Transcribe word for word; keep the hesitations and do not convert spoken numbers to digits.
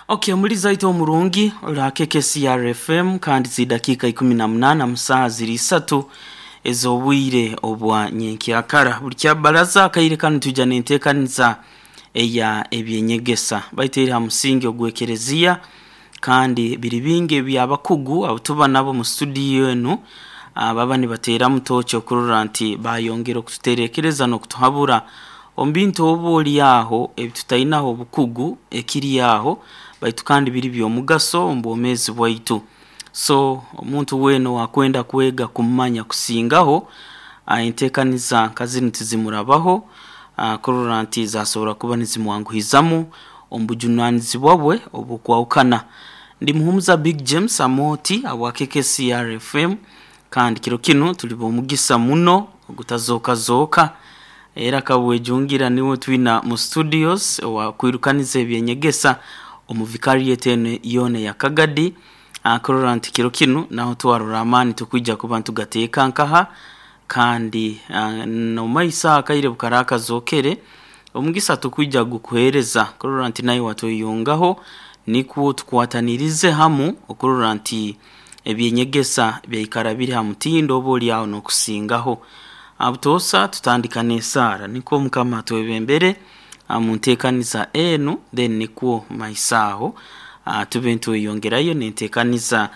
Okay, muri zaito omurungi la K K C R F M kandi zi dakika ikumi na munana musaha ziri satu ezobwire obwa nyenkyakara burya baraza kayire kandi tujane ntekaniza eya ebyenyegesa baiteri ha musingi ogwekerezia kandi biribinge byabakugu abutuba nabo mu studio eno baba ni batera mutocho kururanti bayongera kututerekereza no kutuhabura ombinto oboli yaho ebitutainaho bukugu ekiri yaho baitu kandi biri byo mugaso mbomezi bwaitu so omuntu weno akwenda kwega kumanya kusingaho intekaniza kazini tizimurabaho kururanti zasobora kuba nizimwanguhizamu ombujunanizi bwabwe obukwaukana ndi muhumuza Big James Amoti awa K K C R F M kandi kiro kino tulibo mugisa muno gutazoka zoka era kabwe jungira niwo twina mu studios wa kwirukanize byenyegesa omuvicariate yone ya Kagadi akuranti kiro kino naho twarura amani tukwijja kubantu gateka nkaha kandi uh, no maisa akaire bukaraka zokere omugisa tukwijja gukuhereza kuranti nayo watoyongaho nikuwo tukwatanirize hamu okuranti ebyenyegesa byikarabiri hamutindo boli yawo no kusingaho abutosa tutandikane sara niko mukama twebembere amuntekaniza eno then nikuwo maisaho uh, tubentu yongerayo nentekaniza